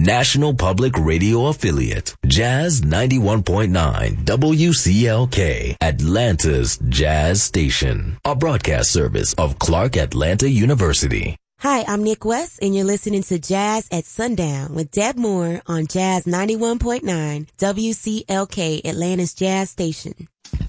National Public Radio affiliate, Jazz 91.9 WCLK, Atlanta's Jazz Station, a broadcast service of Clark Atlanta University. Hi, I'm Nick West, and you're listening to Jazz at Sundown with Deb Moore on Jazz 91.9 WCLK, Atlanta's Jazz Station.